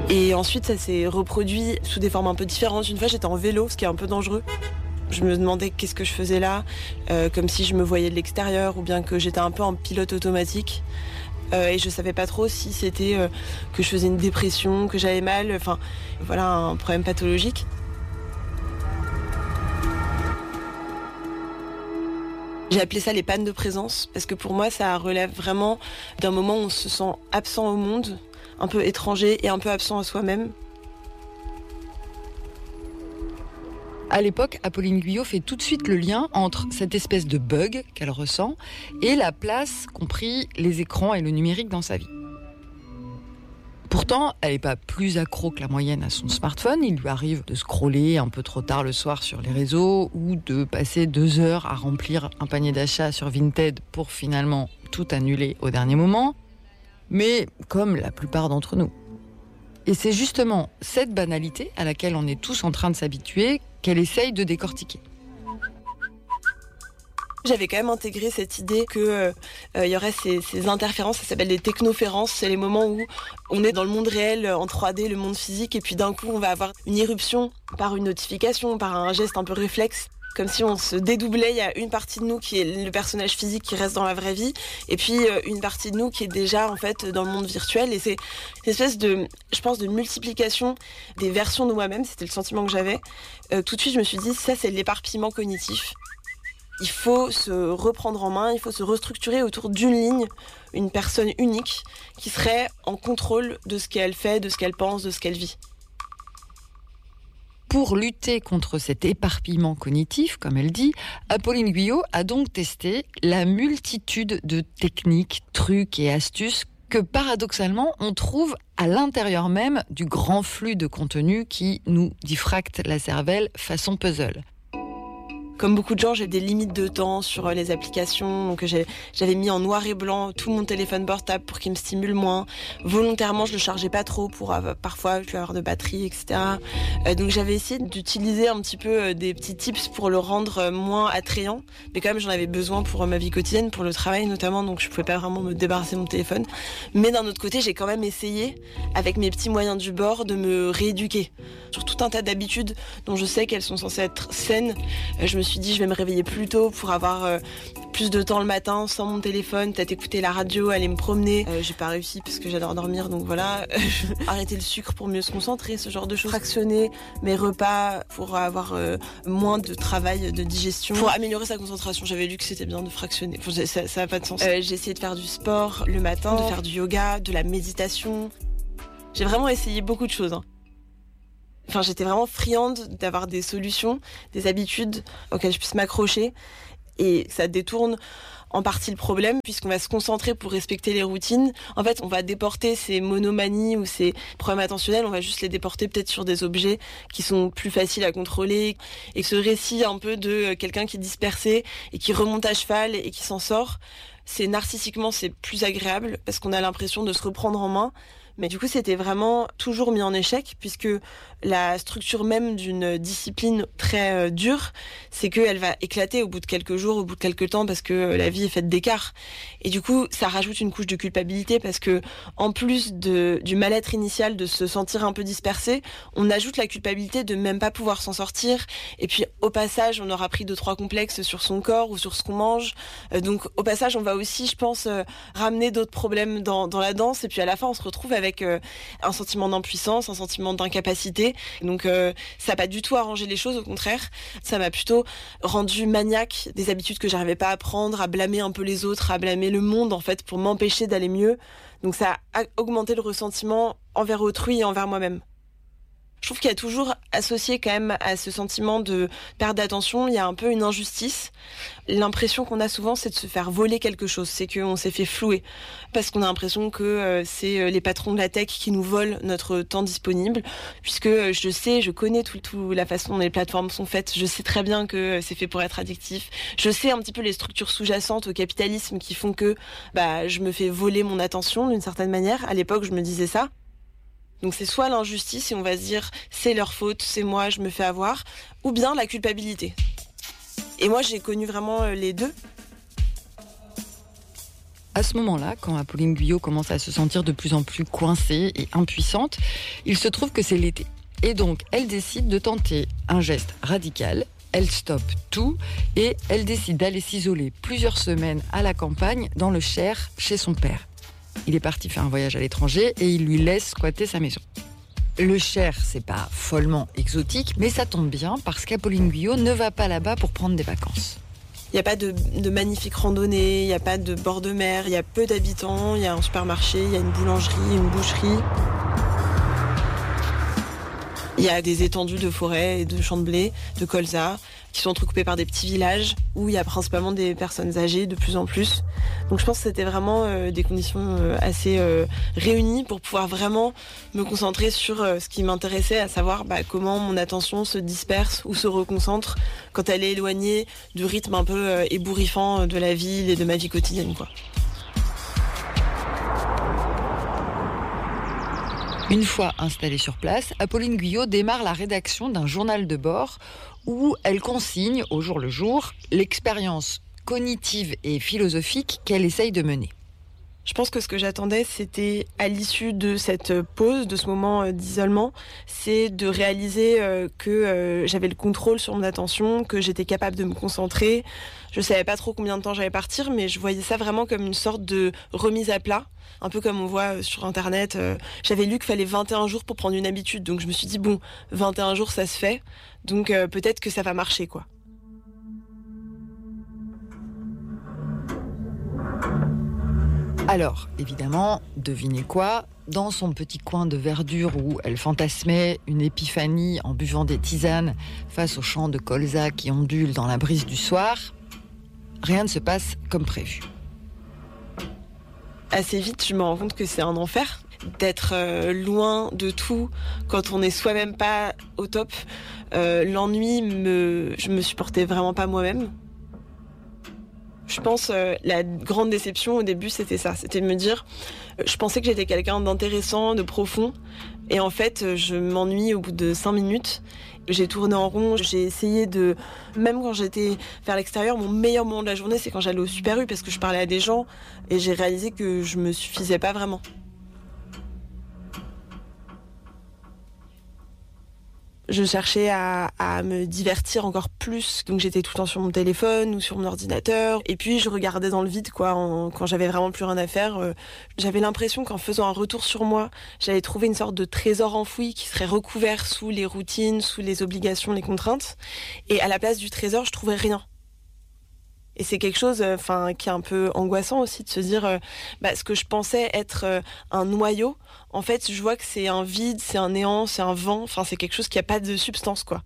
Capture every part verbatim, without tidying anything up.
Et ensuite, ça s'est reproduit sous des formes un peu différentes. Une fois, j'étais en vélo, ce qui est un peu dangereux. Je me demandais qu'est-ce que je faisais là, euh, comme si je me voyais de l'extérieur ou bien que j'étais un peu en pilote automatique. Euh, et je savais pas trop si c'était euh, que je faisais une dépression, que j'avais mal, enfin voilà, un problème pathologique. J'ai appelé ça les pannes de présence parce que pour moi, ça relève vraiment d'un moment où on se sent absent au monde, un peu étranger et un peu absent à soi-même. À l'époque, Apolline Guyot fait tout de suite le lien entre cette espèce de bug qu'elle ressent et la place qu'ont pris les écrans et le numérique dans sa vie. Pourtant, elle n'est pas plus accro que la moyenne à son smartphone. Il lui arrive de scroller un peu trop tard le soir sur les réseaux ou de passer deux heures à remplir un panier d'achat sur Vinted pour finalement tout annuler au dernier moment. Mais comme la plupart d'entre nous. Et c'est justement cette banalité à laquelle on est tous en train de s'habituer qu'elle essaye de décortiquer. J'avais quand même intégré cette idée qu'il euh, euh, y aurait ces, ces interférences, ça s'appelle des technoférences, c'est les moments où on est dans le monde réel, en trois D, le monde physique, et puis d'un coup on va avoir une irruption par une notification, par un geste un peu réflexe. Comme si on se dédoublait, il y a une partie de nous qui est le personnage physique qui reste dans la vraie vie, et puis une partie de nous qui est déjà en fait dans le monde virtuel. Et c'est une espèce de, je pense, de multiplication des versions de moi-même. C'était le sentiment que j'avais. Euh, tout de suite, je me suis dit, ça, c'est l'éparpillement cognitif. Il faut se reprendre en main, il faut se restructurer autour d'une ligne, une personne unique qui serait en contrôle de ce qu'elle fait, de ce qu'elle pense, de ce qu'elle vit. Pour lutter contre cet éparpillement cognitif, comme elle dit, Apolline Guyot a donc testé la multitude de techniques, trucs et astuces que paradoxalement on trouve à l'intérieur même du grand flux de contenu qui nous diffracte la cervelle façon puzzle. Comme beaucoup de gens, j'ai des limites de temps sur les applications, donc j'ai, j'avais mis en noir et blanc tout mon téléphone portable pour qu'il me stimule moins. Volontairement, je le chargeais pas trop pour euh, parfois plus avoir de batterie, et cetera. Euh, donc j'avais essayé d'utiliser un petit peu euh, des petits tips pour le rendre euh, moins attrayant, mais quand même j'en avais besoin pour euh, ma vie quotidienne, pour le travail notamment, donc je pouvais pas vraiment me débarrasser de mon téléphone. Mais d'un autre côté, j'ai quand même essayé, avec mes petits moyens du bord, de me rééduquer sur tout un tas d'habitudes dont je sais qu'elles sont censées être saines. Euh, je me Je me suis dit je vais me réveiller plus tôt pour avoir euh, plus de temps le matin sans mon téléphone, peut-être écouter la radio, aller me promener. Euh, j'ai pas réussi parce que j'adore dormir, donc voilà. Arrêter le sucre pour mieux se concentrer, ce genre de choses. Fractionner mes repas pour avoir euh, moins de travail de digestion, pour améliorer sa concentration. J'avais lu que c'était bien de fractionner. Enfin, ça, ça a pas de sens. Euh, j'ai essayé de faire du sport le matin, de faire du yoga, de la méditation. J'ai vraiment essayé beaucoup de choses. Hein. Enfin, j'étais vraiment friande d'avoir des solutions, des habitudes auxquelles je puisse m'accrocher. Et ça détourne en partie le problème, puisqu'on va se concentrer pour respecter les routines. En fait, on va déporter ces monomanies ou ces problèmes attentionnels, on va juste les déporter peut-être sur des objets qui sont plus faciles à contrôler. Et ce récit un peu de quelqu'un qui est dispersé et qui remonte à cheval et qui s'en sort, c'est narcissiquement, c'est plus agréable parce qu'on a l'impression de se reprendre en main. Mais du coup, c'était vraiment toujours mis en échec, puisque la structure même d'une discipline très euh, dure, c'est qu'elle va éclater au bout de quelques jours, au bout de quelques temps, parce que la vie est faite d'écarts. Et du coup, ça rajoute une couche de culpabilité, parce que en plus de, du mal-être initial de se sentir un peu dispersé, on ajoute la culpabilité de même pas pouvoir s'en sortir. Et puis, au passage, on aura pris deux, trois complexes sur son corps ou sur ce qu'on mange. Euh, donc, au passage, on va aussi, je pense, euh, ramener d'autres problèmes dans, dans la danse. Et puis, à la fin, on se retrouve avec avec euh, un sentiment d'impuissance, un sentiment d'incapacité. Donc euh, ça n'a pas du tout arrangé les choses, au contraire. Ça m'a plutôt rendu maniaque des habitudes que j'arrivais pas à prendre, à blâmer un peu les autres, à blâmer le monde en fait pour m'empêcher d'aller mieux. Donc ça a augmenté le ressentiment envers autrui et envers moi-même. Je trouve qu'il y a toujours associé quand même à ce sentiment de perte d'attention, il y a un peu une injustice. L'impression qu'on a souvent, c'est de se faire voler quelque chose, c'est qu'on s'est fait flouer. Parce qu'on a l'impression que euh, c'est les patrons de la tech qui nous volent notre temps disponible. Puisque euh, je sais, je connais tout, tout la façon dont les plateformes sont faites, je sais très bien que c'est fait pour être addictif. Je sais un petit peu les structures sous-jacentes au capitalisme qui font que bah, je me fais voler mon attention d'une certaine manière. À l'époque, je me disais ça. Donc c'est soit l'injustice et on va se dire c'est leur faute, c'est moi, je me fais avoir, ou bien la culpabilité. Et moi j'ai connu vraiment les deux. À ce moment-là, quand Apolline Guyot commence à se sentir de plus en plus coincée et impuissante, il se trouve que c'est l'été. Et donc, elle décide de tenter un geste radical. Elle stoppe tout et elle décide d'aller s'isoler plusieurs semaines à la campagne, dans le Cher, chez son père. Il est parti faire un voyage à l'étranger et il lui laisse squatter sa maison. Le Cher, c'est pas follement exotique, mais ça tombe bien parce qu'Apolline Guyot ne va pas là-bas pour prendre des vacances. Il n'y a pas de, de magnifiques randonnées, il n'y a pas de bord de mer, il y a peu d'habitants, il y a un supermarché, il y a une boulangerie, une boucherie. Il y a des étendues de forêt et de champs de blé, de colza, qui sont entrecoupés par des petits villages où il y a principalement des personnes âgées de plus en plus. Donc je pense que c'était vraiment euh, des conditions euh, assez euh, réunies pour pouvoir vraiment me concentrer sur euh, ce qui m'intéressait, à savoir bah, comment mon attention se disperse ou se reconcentre quand elle est éloignée du rythme un peu euh, ébouriffant de la ville et de ma vie quotidienne, quoi. Une fois installée sur place, Apolline Guyot démarre la rédaction d'un journal de bord où elle consigne, au jour le jour, l'expérience cognitive et philosophique qu'elle essaye de mener. Je pense que ce que j'attendais, c'était à l'issue de cette pause, de ce moment d'isolement, c'est de réaliser que j'avais le contrôle sur mon attention, que j'étais capable de me concentrer. Je savais pas trop combien de temps j'allais partir, mais je voyais ça vraiment comme une sorte de remise à plat. Un peu comme on voit sur Internet. J'avais lu qu'il fallait vingt et un jours pour prendre une habitude. Donc je me suis dit, bon, vingt et un jours, ça se fait. Donc euh, peut-être que ça va marcher, quoi. Alors, évidemment, devinez quoi ? Dans son petit coin de verdure où elle fantasmait une épiphanie en buvant des tisanes face aux champs de colza qui ondulent dans la brise du soir, rien ne se passe comme prévu. Assez vite, je me rends compte que c'est un enfer d'être euh, loin de tout quand on n'est soi-même pas au top. Euh, l'ennui, me, je me supportais vraiment pas moi-même. Je pense euh, la grande déception au début, c'était ça. C'était de me dire, euh, je pensais que j'étais quelqu'un d'intéressant, de profond. Et en fait, je m'ennuie au bout de cinq minutes. J'ai tourné en rond, j'ai essayé de... Même quand j'étais vers l'extérieur, mon meilleur moment de la journée, c'est quand j'allais au Super U parce que je parlais à des gens et j'ai réalisé que je me suffisais pas vraiment. Je cherchais à, à me divertir encore plus, donc j'étais tout le temps sur mon téléphone ou sur mon ordinateur. Et puis je regardais dans le vide, quoi, en, quand j'avais vraiment plus rien à faire. Euh, j'avais l'impression qu'en faisant un retour sur moi, j'allais trouver une sorte de trésor enfoui qui serait recouvert sous les routines, sous les obligations, les contraintes. Et à la place du trésor, je trouvais rien. Et c'est quelque chose enfin, euh, qui est un peu angoissant aussi, de se dire euh, bah, ce que je pensais être euh, un noyau, en fait, je vois que c'est un vide, c'est un néant, c'est un vent, enfin, c'est quelque chose qui n'a pas de substance, quoi.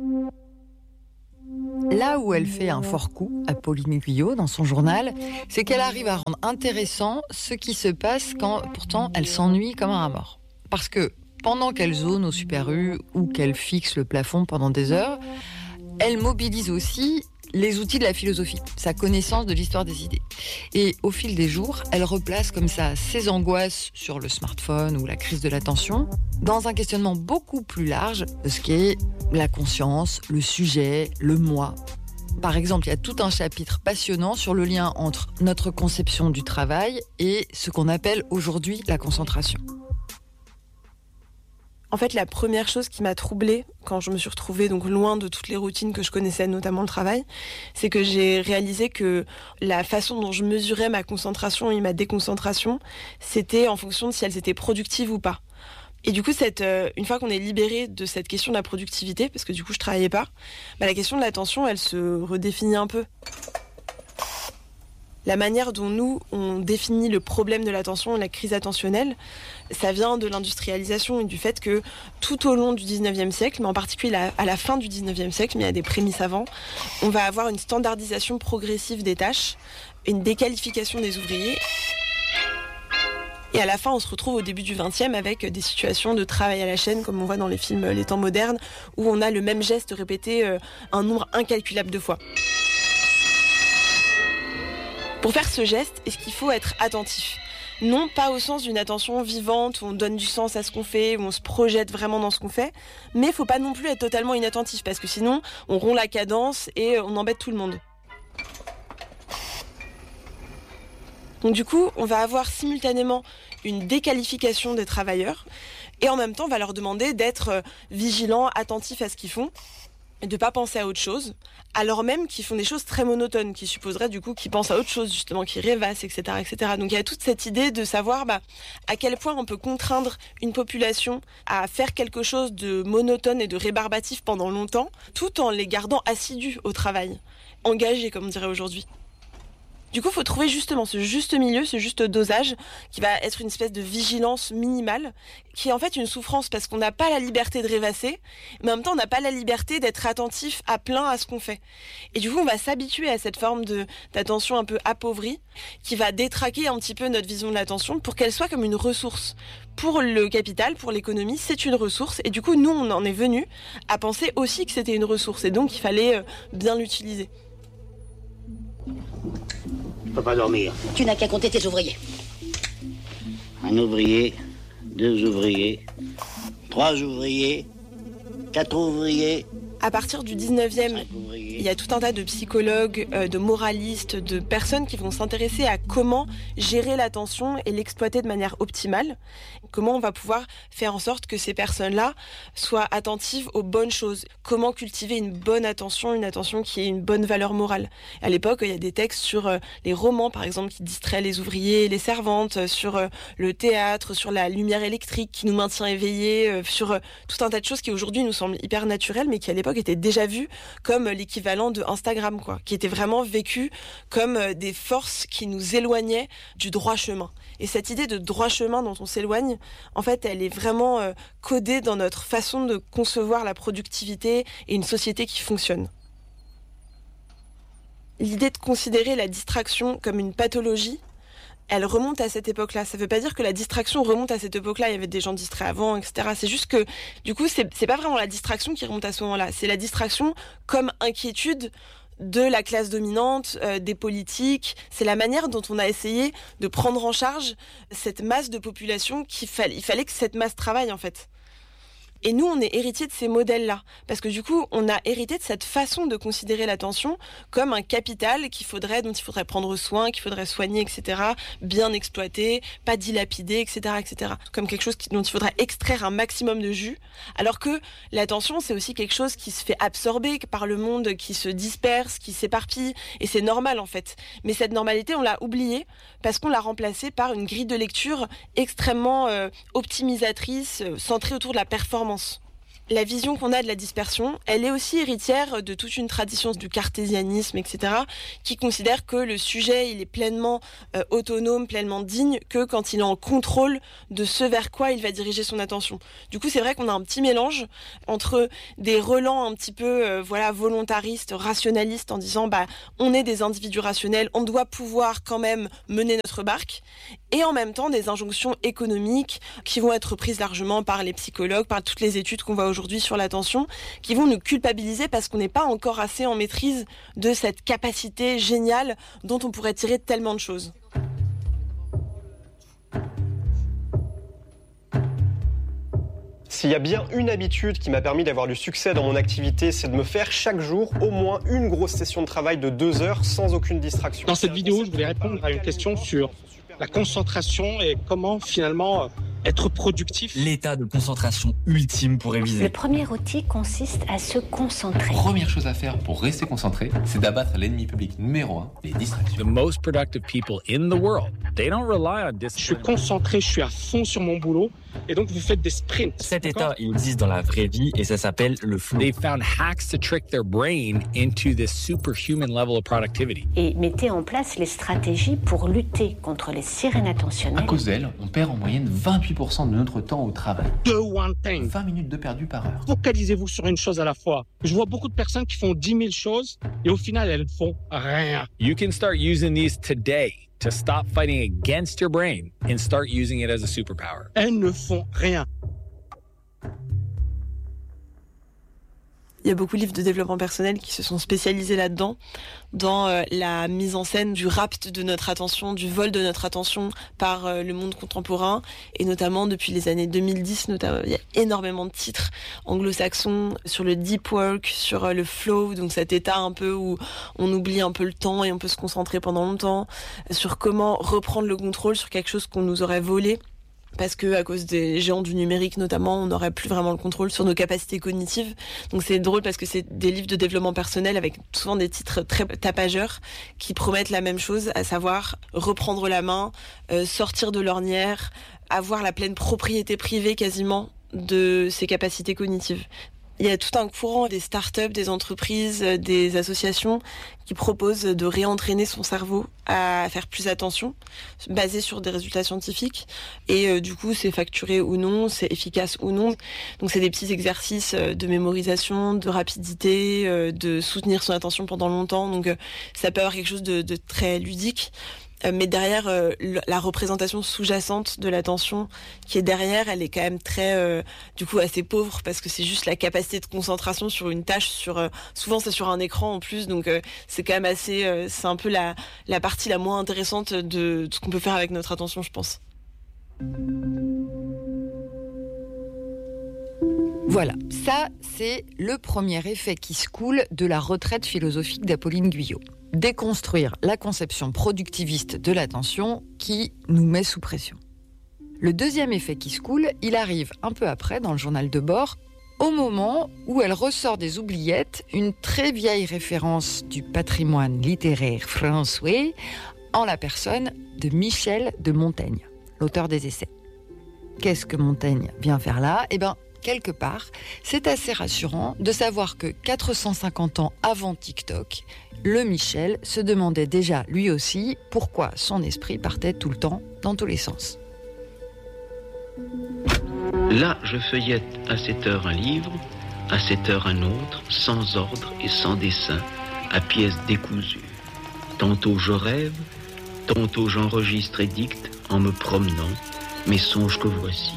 Là où elle fait un fort coup, Apolline Guyot, dans son journal, c'est qu'elle arrive à rendre intéressant ce qui se passe quand, pourtant, elle s'ennuie comme un rat mort. Parce que pendant qu'elle zone au Super U ou qu'elle fixe le plafond pendant des heures, elle mobilise aussi les outils de la philosophie, sa connaissance de l'histoire des idées. Et au fil des jours, elle replace comme ça ses angoisses sur le smartphone ou la crise de l'attention dans un questionnement beaucoup plus large de ce qu'est la conscience, le sujet, le moi. Par exemple, il y a tout un chapitre passionnant sur le lien entre notre conception du travail et ce qu'on appelle aujourd'hui la concentration. En fait, la première chose qui m'a troublée quand je me suis retrouvée donc loin de toutes les routines que je connaissais, notamment le travail, c'est que j'ai réalisé que la façon dont je mesurais ma concentration et ma déconcentration, c'était en fonction de si elles étaient productives ou pas. Et du coup, cette, euh, une fois qu'on est libéré de cette question de la productivité, parce que du coup je travaillais pas, bah, la question de l'attention, elle se redéfinit un peu. La manière dont nous, on définit le problème de l'attention et la crise attentionnelle, ça vient de l'industrialisation et du fait que tout au long du dix-neuvième siècle, mais en particulier à la fin du dix-neuvième siècle, mais il y a des prémices avant, on va avoir une standardisation progressive des tâches, une déqualification des ouvriers. Et à la fin, on se retrouve au début du vingtième avec des situations de travail à la chaîne, comme on voit dans les films Les Temps modernes, où on a le même geste répété un nombre incalculable de fois. Pour faire ce geste, est-ce qu'il faut être attentif ? Non, pas au sens d'une attention vivante, où on donne du sens à ce qu'on fait, où on se projette vraiment dans ce qu'on fait, mais il ne faut pas non plus être totalement inattentif, parce que sinon, on rompt la cadence et on embête tout le monde. Donc du coup, on va avoir simultanément une déqualification des travailleurs et en même temps, on va leur demander d'être vigilants, attentifs à ce qu'ils font et de ne pas penser à autre chose, alors même qu'ils font des choses très monotones, qui supposeraient du coup qu'ils pensent à autre chose, justement, qu'ils rêvassent, et cetera, et cetera. Donc il y a toute cette idée de savoir bah, à quel point on peut contraindre une population à faire quelque chose de monotone et de rébarbatif pendant longtemps, tout en les gardant assidus au travail, engagés, comme on dirait aujourd'hui. Du coup, il faut trouver justement ce juste milieu, ce juste dosage, qui va être une espèce de vigilance minimale, qui est en fait une souffrance parce qu'on n'a pas la liberté de rêvasser, mais en même temps, on n'a pas la liberté d'être attentif à plein à ce qu'on fait. Et du coup, on va s'habituer à cette forme de, d'attention un peu appauvrie, qui va détraquer un petit peu notre vision de l'attention pour qu'elle soit comme une ressource. Pour le capital, pour l'économie, c'est une ressource. Et du coup, nous, on en est venus à penser aussi que c'était une ressource. Et donc, il fallait bien l'utiliser. Je peux pas dormir. Tu n'as qu'à compter tes ouvriers. Un ouvrier, deux ouvriers, trois ouvriers, quatre ouvriers. À partir du dix-neuvième, il y a tout un tas de psychologues, de moralistes, de personnes qui vont s'intéresser à comment gérer l'attention et l'exploiter de manière optimale. Comment on va pouvoir faire en sorte que ces personnes-là soient attentives aux bonnes choses. Comment cultiver une bonne attention, une attention qui ait une bonne valeur morale. À l'époque, il y a des textes sur les romans, par exemple, qui distraient les ouvriers et les servantes, sur le théâtre, sur la lumière électrique qui nous maintient éveillés, sur tout un tas de choses qui aujourd'hui nous semblent hyper naturelles, mais qui à l'époque était déjà vu comme l'équivalent de Instagram, quoi, qui était vraiment vécu comme des forces qui nous éloignaient du droit chemin. Et cette idée de droit chemin dont on s'éloigne, en fait, elle est vraiment euh, codée dans notre façon de concevoir la productivité et une société qui fonctionne. L'idée de considérer la distraction comme une pathologie, elle remonte à cette époque-là. Ça ne veut pas dire que la distraction remonte à cette époque-là. Il y avait des gens distraits avant, et cetera. C'est juste que, du coup, c'est, c'est pas vraiment la distraction qui remonte à ce moment-là. C'est la distraction comme inquiétude de la classe dominante, euh, des politiques. C'est la manière dont on a essayé de prendre en charge cette masse de population qu'il fallait, il fallait que cette masse travaille, en fait. Et nous, on est héritiers de ces modèles-là. Parce que du coup, on a hérité de cette façon de considérer l'attention comme un capital qu'il faudrait, dont il faudrait prendre soin, qu'il faudrait soigner, et cetera. Bien exploiter, pas dilapider, et cetera, et cetera. Comme quelque chose qui, dont il faudrait extraire un maximum de jus. Alors que l'attention, c'est aussi quelque chose qui se fait absorber par le monde, qui se disperse, qui s'éparpille. Et c'est normal, en fait. Mais cette normalité, on l'a oubliée parce qu'on l'a remplacée par une grille de lecture extrêmement euh, optimisatrice, euh, centrée autour de la performance. La vision qu'on a de la dispersion, elle est aussi héritière de toute une tradition du cartésianisme, et cetera, qui considère que le sujet, il est pleinement euh, autonome, pleinement digne, que quand il est en contrôle de ce vers quoi il va diriger son attention. Du coup, c'est vrai qu'on a un petit mélange entre des relents un petit peu euh, voilà, volontaristes, rationalistes, en disant bah, on est des individus rationnels, on doit pouvoir quand même mener notre barque, et en même temps des injonctions économiques qui vont être prises largement par les psychologues, par toutes les études qu'on voit aujourd'hui sur l'attention, qui vont nous culpabiliser parce qu'on n'est pas encore assez en maîtrise de cette capacité géniale dont on pourrait tirer tellement de choses. S'il y a bien une habitude qui m'a permis d'avoir du succès dans mon activité, c'est de me faire chaque jour au moins une grosse session de travail de deux heures sans aucune distraction. Dans cette vidéo, je voulais répondre à une question sur la concentration et comment finalement être productif. L'état de concentration ultime pour réviser. Le premier outil consiste à se concentrer. Première chose à faire pour rester concentré, c'est d'abattre l'ennemi public numéro un, les distractions. The most productive people in the world, they don't rely on discipline. Je suis concentré, je suis à fond sur mon boulot et donc vous faites des sprints. Cet état, il existe dans la vraie vie et ça s'appelle le flow. They found hacks to trick their brain into this superhuman level of productivity. Et mettez en place les stratégies pour lutter contre les sirènes attentionnelles. À cause d'elles, on perd en moyenne vingt-huit pour cent de notre temps au travail. Do one thing. vingt minutes de perdu par heure. Focalisez-vous sur une chose à la fois. Je vois beaucoup de personnes qui font dix mille choses et au final, elles ne font rien. You can start using these today to stop fighting against your brain and start using it as a superpower. Elles ne font rien. Il y a beaucoup de livres de développement personnel qui se sont spécialisés là-dedans, dans euh, la mise en scène du rapt de notre attention, du vol de notre attention par euh, le monde contemporain, et notamment depuis les années deux mille dix, notamment, il y a énormément de titres anglo-saxons sur le deep work, sur euh, le flow, donc cet état un peu où on oublie un peu le temps et on peut se concentrer pendant longtemps, sur comment reprendre le contrôle sur quelque chose qu'on nous aurait volé. Parce que à cause des géants du numérique notamment, on n'aurait plus vraiment le contrôle sur nos capacités cognitives. Donc c'est drôle parce que c'est des livres de développement personnel avec souvent des titres très tapageurs qui promettent la même chose, à savoir reprendre la main, euh, sortir de l'ornière, avoir la pleine propriété privée quasiment de ses capacités cognitives. Il y a tout un courant des startups, des entreprises, des associations qui proposent de réentraîner son cerveau à faire plus attention, basé sur des résultats scientifiques. Et euh, du coup, c'est facturé ou non, c'est efficace ou non. Donc c'est des petits exercices de mémorisation, de rapidité, euh, de soutenir son attention pendant longtemps. Donc euh, ça peut avoir quelque chose de, de très ludique. Mais derrière, euh, la représentation sous-jacente de l'attention qui est derrière, elle est quand même très, euh, du coup, assez pauvre parce que c'est juste la capacité de concentration sur une tâche. Sur, euh, souvent, c'est sur un écran en plus, donc euh, c'est quand même assez, euh, c'est un peu la, la partie la moins intéressante de, de ce qu'on peut faire avec notre attention, je pense. Voilà, ça, c'est le premier effet qui se coule de la retraite philosophique d'Apolline Guyot. Déconstruire la conception productiviste de l'attention qui nous met sous pression. Le deuxième effet qui se coule, il arrive un peu après dans le journal de bord, au moment où elle ressort des oubliettes une très vieille référence du patrimoine littéraire français en la personne de Michel de Montaigne, l'auteur des Essais. Qu'est-ce que Montaigne vient faire là ? Eh bien, quelque part, c'est assez rassurant de savoir que quatre cent cinquante ans avant TikTok, le Michel se demandait déjà lui aussi pourquoi son esprit partait tout le temps dans tous les sens. Là, je feuillette à cette heure un livre, à cette heure un autre, sans ordre et sans dessin, à pièces décousues. Tantôt je rêve, tantôt j'enregistre et dicte en me promenant mes songes que voici.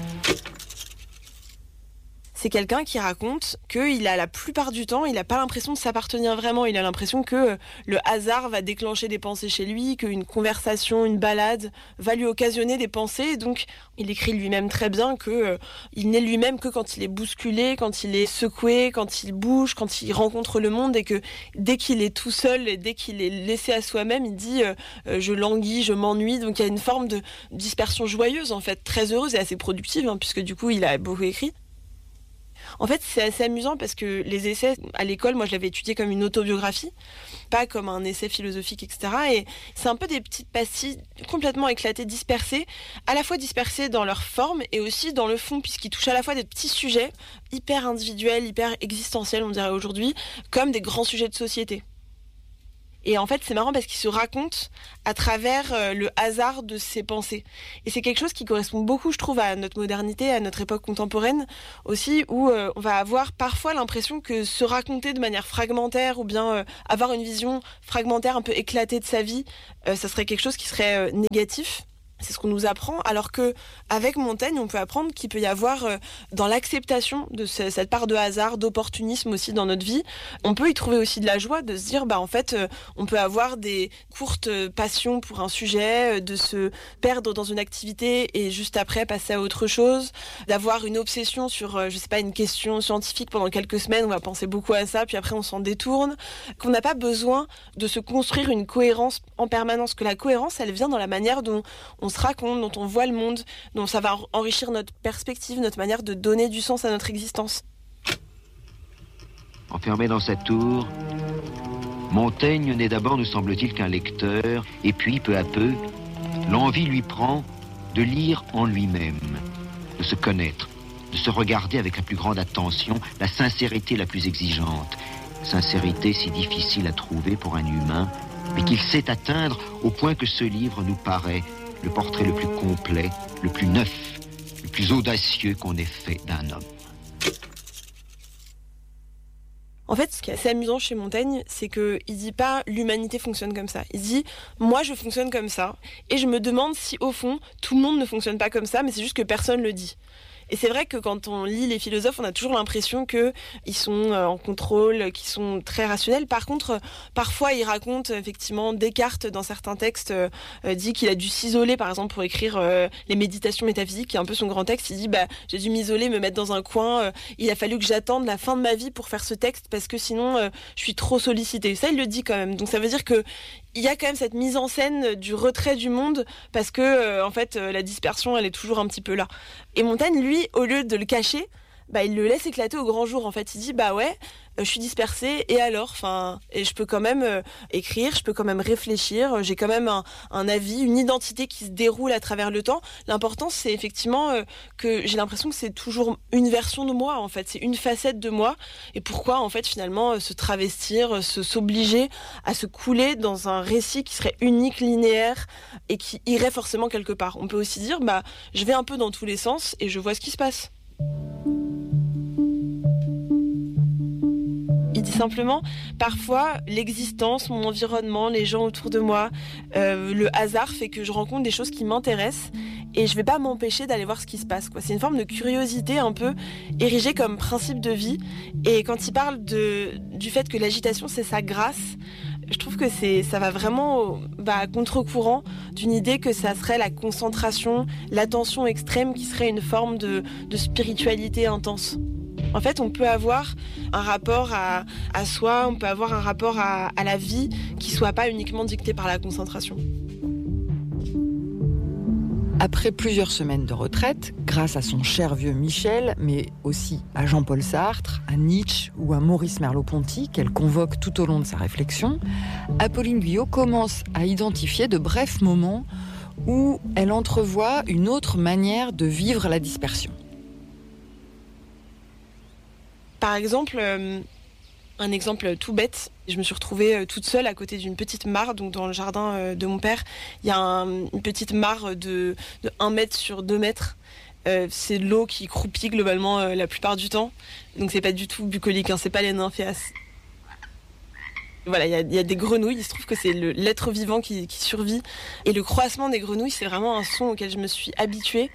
C'est quelqu'un qui raconte qu'il a la plupart du temps, il n'a pas l'impression de s'appartenir vraiment. Il a l'impression que le hasard va déclencher des pensées chez lui, qu'une conversation, une balade va lui occasionner des pensées. Et donc, il écrit lui-même très bien qu'il euh, n'est lui-même que quand il est bousculé, quand il est secoué, quand il bouge, quand il rencontre le monde. Et que dès qu'il est tout seul et dès qu'il est laissé à soi-même, il dit euh, « je languis, je m'ennuie ». Donc, il y a une forme de dispersion joyeuse, en fait, très heureuse et assez productive, hein, puisque du coup, il a beaucoup écrit. En fait, c'est assez amusant parce que les essais, à l'école, moi, je l'avais étudié comme une autobiographie, pas comme un essai philosophique, et cetera. Et c'est un peu des petites pastilles complètement éclatées, dispersées, à la fois dispersées dans leur forme et aussi dans le fond, puisqu'ils touchent à la fois des petits sujets hyper individuels, hyper existentiels, on dirait aujourd'hui, comme des grands sujets de société. Et en fait, c'est marrant parce qu'il se raconte à travers euh, le hasard de ses pensées. Et c'est quelque chose qui correspond beaucoup, je trouve, à notre modernité, à notre époque contemporaine aussi, où euh, on va avoir parfois l'impression que se raconter de manière fragmentaire ou bien euh, avoir une vision fragmentaire un peu éclatée de sa vie, euh, ça serait quelque chose qui serait euh, négatif. C'est ce qu'on nous apprend, alors que avec Montaigne, on peut apprendre qu'il peut y avoir euh, dans l'acceptation de ce, cette part de hasard, d'opportunisme aussi dans notre vie, on peut y trouver aussi de la joie, de se dire bah en fait euh, on peut avoir des courtes passions pour un sujet, euh, de se perdre dans une activité et juste après passer à autre chose, d'avoir une obsession sur euh, je sais pas une question scientifique pendant quelques semaines, on va penser beaucoup à ça, puis après on s'en détourne, qu'on n'a pas besoin de se construire une cohérence en permanence, que la cohérence elle vient dans la manière dont on se raconte, dont on voit le monde, dont ça va enrichir notre perspective, notre manière de donner du sens à notre existence. Enfermé dans sa tour, Montaigne n'est d'abord, nous semble-t-il, qu'un lecteur, et puis, peu à peu, l'envie lui prend de lire en lui-même, de se connaître, de se regarder avec la plus grande attention, la sincérité la plus exigeante. Sincérité si difficile à trouver pour un humain, mais qu'il sait atteindre au point que ce livre nous paraît le portrait le plus complet, le plus neuf, le plus audacieux qu'on ait fait d'un homme. En fait, ce qui est assez amusant chez Montaigne, c'est qu'il dit pas « l'humanité fonctionne comme ça ». Il dit « moi, je fonctionne comme ça ». Et je me demande si, au fond, tout le monde ne fonctionne pas comme ça, mais c'est juste que personne le dit. Et c'est vrai que quand on lit les philosophes, on a toujours l'impression qu'ils sont en contrôle, qu'ils sont très rationnels. Par contre, parfois, ils racontent, effectivement, Descartes, dans certains textes, euh, dit qu'il a dû s'isoler, par exemple, pour écrire euh, les méditations métaphysiques, qui est un peu son grand texte. Il dit, bah, j'ai dû m'isoler, me mettre dans un coin. Euh, il a fallu que j'attende la fin de ma vie pour faire ce texte, parce que sinon, euh, je suis trop sollicité. Ça, il le dit quand même. Donc, ça veut dire que il y a quand même cette mise en scène du retrait du monde, parce que, euh, en fait, euh, la dispersion, elle est toujours un petit peu là. Et Montaigne, lui, au lieu de le cacher, bah, il le laisse éclater au grand jour. En fait, il dit, bah ouais, euh, je suis dispersée, et alors, enfin, et je peux quand même euh, écrire, je peux quand même réfléchir, j'ai quand même un, un avis, une identité qui se déroule à travers le temps. L'important, c'est effectivement euh, que j'ai l'impression que c'est toujours une version de moi, en fait, c'est une facette de moi. Et pourquoi, en fait, finalement, euh, se travestir, euh, se s'obliger à se couler dans un récit qui serait unique, linéaire, et qui irait forcément quelque part. On peut aussi dire, bah, je vais un peu dans tous les sens et je vois ce qui se passe. Il dit simplement, parfois, l'existence, mon environnement, les gens autour de moi, euh, le hasard fait que je rencontre des choses qui m'intéressent et je vais pas m'empêcher d'aller voir ce qui se passe, quoi. C'est une forme de curiosité un peu érigée comme principe de vie. Et quand il parle de, du fait que l'agitation, c'est sa grâce, je trouve que c'est, ça va vraiment bah, à contre-courant d'une idée que ça serait la concentration, l'attention extrême qui serait une forme de, de spiritualité intense. En fait, on peut avoir un rapport à, à soi, on peut avoir un rapport à, à la vie qui soit pas uniquement dicté par la concentration. Après plusieurs semaines de retraite, grâce à son cher vieux Michel, mais aussi à Jean-Paul Sartre, à Nietzsche ou à Maurice Merleau-Ponty, qu'elle convoque tout au long de sa réflexion, Apolline Guyot commence à identifier de brefs moments où elle entrevoit une autre manière de vivre la dispersion. Par exemple, euh, un exemple tout bête, je me suis retrouvée euh, toute seule à côté d'une petite mare, donc dans le jardin euh, de mon père. Il y a un, une petite mare de, de un mètre sur deux mètres. Euh, c'est de l'eau qui croupit globalement euh, la plupart du temps. Donc c'est pas du tout bucolique, hein, c'est pas les nymphéas. Voilà, il y a, y a des grenouilles, il se trouve que c'est le, l'être vivant qui, qui survit. Et le croassement des grenouilles, c'est vraiment un son auquel je me suis habituée.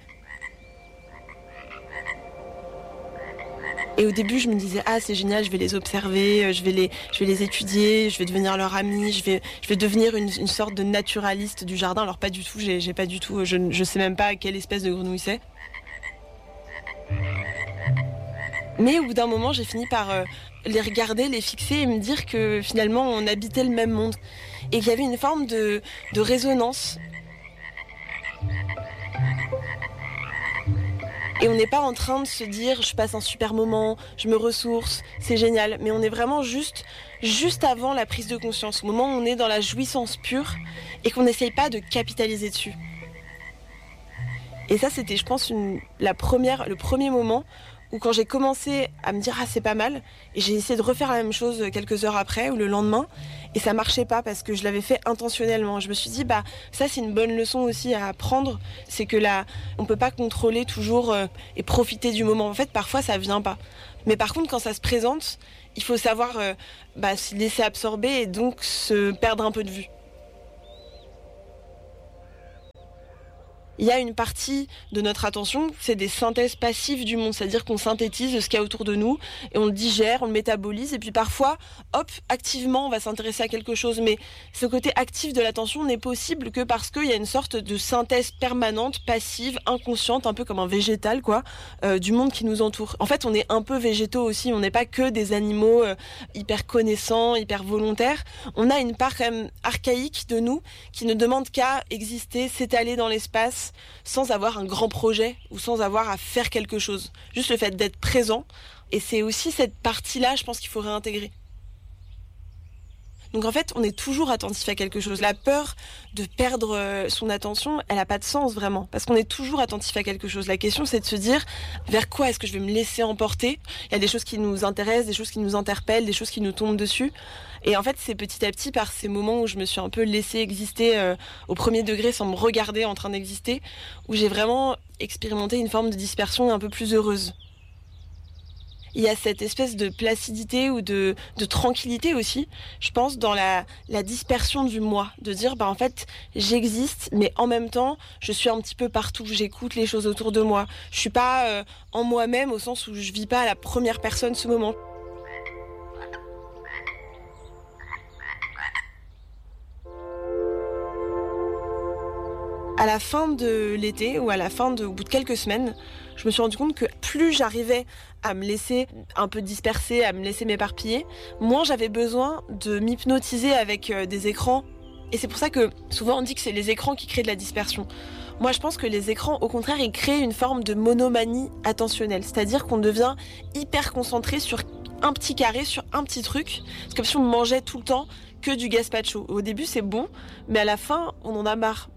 Et au début, je me disais, ah, c'est génial, je vais les observer, je vais les, je vais les étudier, je vais devenir leur amie, je vais, je vais devenir une, une sorte de naturaliste du jardin. Alors pas du tout, j'ai, j'ai pas du tout, je, je sais même pas quelle espèce de grenouille c'est. Mais au bout d'un moment, j'ai fini par euh, les regarder, les fixer et me dire que finalement, on habitait le même monde. Et qu'il y avait une forme de, de résonance. Et on n'est pas en train de se dire, je passe un super moment, je me ressource, c'est génial. Mais on est vraiment juste, juste avant la prise de conscience, au moment où on est dans la jouissance pure et qu'on n'essaye pas de capitaliser dessus. Et ça, c'était, je pense, une, la première, le premier moment où quand j'ai commencé à me dire « Ah, c'est pas mal », et j'ai essayé de refaire la même chose quelques heures après ou le lendemain, et ça marchait pas parce que je l'avais fait intentionnellement. Je me suis dit, bah ça c'est une bonne leçon aussi à apprendre, c'est que là, on peut pas contrôler toujours euh, et profiter du moment. En fait, parfois ça vient pas. Mais par contre, quand ça se présente, il faut savoir euh, bah, se laisser absorber et donc se perdre un peu de vue. Il y a une partie de notre attention, c'est des synthèses passives du monde, c'est-à-dire qu'on synthétise ce qu'il y a autour de nous et on le digère, on le métabolise et puis parfois, hop, activement, on va s'intéresser à quelque chose. Mais ce côté actif de l'attention n'est possible que parce qu'il y a une sorte de synthèse permanente, passive, inconsciente, un peu comme un végétal, quoi, euh, du monde qui nous entoure. En fait, on est un peu végétaux aussi, on n'est pas que des animaux euh, hyper connaissants, hyper volontaires. On a une part quand même archaïque de nous qui ne demande qu'à exister, s'étaler dans l'espace, sans avoir un grand projet ou sans avoir à faire quelque chose. Juste le fait d'être présent. Et c'est aussi cette partie-là, je pense qu'il faut réintégrer. Donc en fait, on est toujours attentif à quelque chose. La peur de perdre son attention, elle n'a pas de sens vraiment, parce qu'on est toujours attentif à quelque chose. La question, c'est de se dire vers quoi est-ce que je vais me laisser emporter. Il y a des choses qui nous intéressent, des choses qui nous interpellent, des choses qui nous tombent dessus. Et en fait, c'est petit à petit par ces moments où je me suis un peu laissée exister euh, au premier degré sans me regarder en train d'exister, où j'ai vraiment expérimenté une forme de dispersion un peu plus heureuse. Il y a cette espèce de placidité ou de, de tranquillité aussi, je pense, dans la, la dispersion du moi. De dire, bah, en fait, j'existe, mais en même temps, je suis un petit peu partout. J'écoute les choses autour de moi. Je suis pas euh, en moi-même au sens où je vis pas à la première personne ce moment. À la fin de l'été ou à la fin de, au bout de quelques semaines, je me suis rendu compte que plus j'arrivais à me laisser un peu disperser, à me laisser m'éparpiller, moins j'avais besoin de m'hypnotiser avec des écrans. Et c'est pour ça que souvent on dit que c'est les écrans qui créent de la dispersion. Moi je pense que les écrans, au contraire, ils créent une forme de monomanie attentionnelle. C'est-à-dire qu'on devient hyper concentré sur un petit carré, sur un petit truc. C'est comme si on mangeait tout le temps que du gazpacho. Au début c'est bon, mais à la fin on en a marre.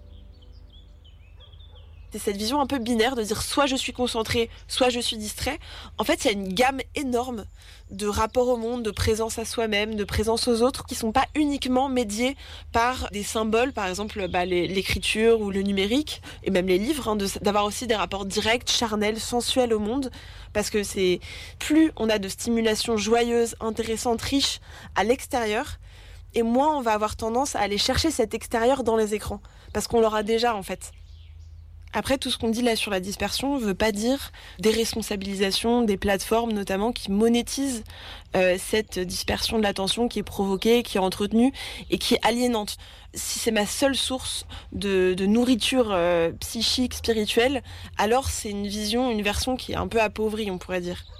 C'est cette vision un peu binaire de dire soit je suis concentré, soit je suis distrait. En fait, il y a une gamme énorme de rapports au monde, de présence à soi-même, de présence aux autres qui sont pas uniquement médiés par des symboles, par exemple bah, les, l'écriture ou le numérique, et même les livres, hein, de, d'avoir aussi des rapports directs, charnels, sensuels au monde. Parce que c'est plus on a de stimulation joyeuse, intéressante, riche à l'extérieur, et moins on va avoir tendance à aller chercher cet extérieur dans les écrans. Parce qu'on l'aura déjà en fait. Après, tout ce qu'on dit là sur la dispersion ne veut pas dire déresponsabilisation des plateformes notamment qui monétisent euh, cette dispersion de l'attention qui est provoquée, qui est entretenue et qui est aliénante. Si c'est ma seule source de, de nourriture euh, psychique, spirituelle, alors c'est une vision, une version qui est un peu appauvrie, on pourrait dire.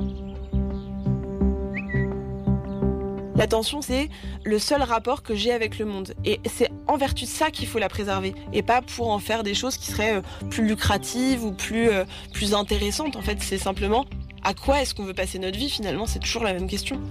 L'attention, c'est le seul rapport que j'ai avec le monde. Et c'est en vertu de ça qu'il faut la préserver. Et pas pour en faire des choses qui seraient plus lucratives ou plus, euh, plus intéressantes. En fait, c'est simplement à quoi est-ce qu'on veut passer notre vie finalement. C'est toujours la même question.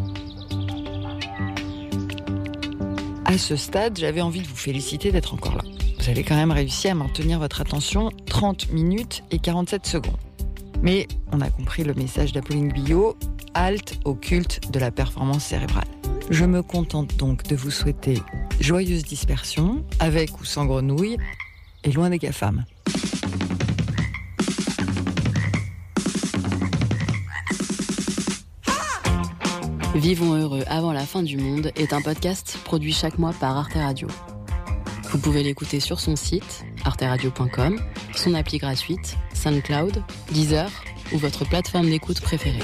À ce stade, j'avais envie de vous féliciter d'être encore là. Vous avez quand même réussi à maintenir votre attention trente minutes et quarante-sept secondes. Mais on a compris le message d'Apolline Guillot, halte au culte de la performance cérébrale. Je me contente donc de vous souhaiter joyeuse dispersion, avec ou sans grenouille, et loin des GAFAM. Vivons heureux avant la fin du monde est un podcast produit chaque mois par Arte Radio. Vous pouvez l'écouter sur son site, arte radio point com, son appli gratuite, SoundCloud, Deezer ou votre plateforme d'écoute préférée.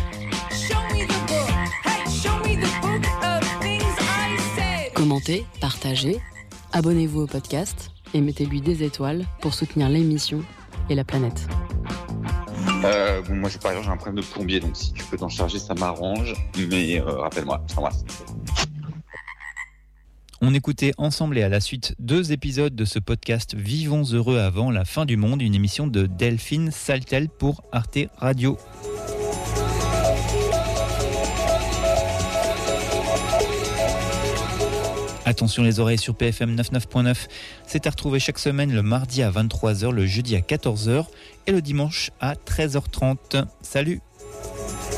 Commentez, partagez, abonnez-vous au podcast et mettez-lui des étoiles pour soutenir l'émission et la planète. Euh, bon, moi, je, par exemple, j'ai un problème de plombier, donc si tu peux t'en charger, ça m'arrange. Mais euh, rappelle-moi, je t'embrasse. On écoutait ensemble et à la suite deux épisodes de ce podcast Vivons heureux avant la fin du monde, une émission de Delphine Saltel pour Arte Radio. Attention les oreilles sur P F M quatre-vingt-neuf point neuf, c'est à retrouver chaque semaine le mardi à vingt-trois heures, le jeudi à quatorze heures et le dimanche à treize heures trente. Salut!